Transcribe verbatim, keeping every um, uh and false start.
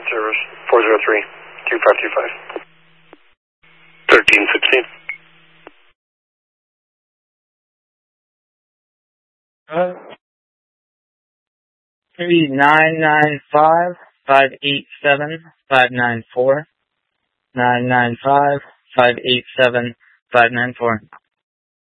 service, four zero three, two five two five. thirteen sixteen. Uh, maybe nine nine five, five eight seven, five nine four. nine nine five, five eight seven, five nine four.